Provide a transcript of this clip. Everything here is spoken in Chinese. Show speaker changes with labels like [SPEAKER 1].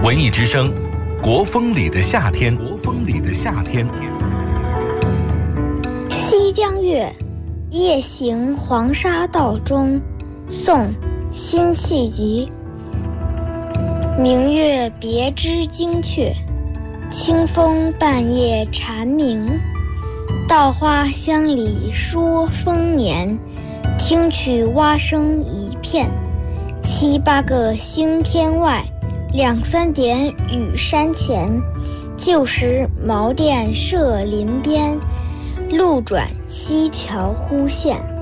[SPEAKER 1] 文艺之声，国风里的夏天。国风里的夏天。
[SPEAKER 2] 西江月，夜行黄沙道中。宋·辛弃疾。明月别枝惊鹊，清风半夜蝉鸣。稻花香里说丰年，听取蛙声一片。七八个星天外，两三点雨山前。旧时茅店社林边，路转溪桥忽见。